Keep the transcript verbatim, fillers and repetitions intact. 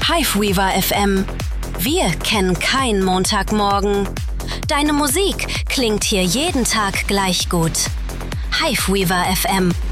Hiveweaver F M. Wir kennen keinen Montagmorgen. Deine Musik klingt hier jeden Tag gleich gut. Hiveweaver F M.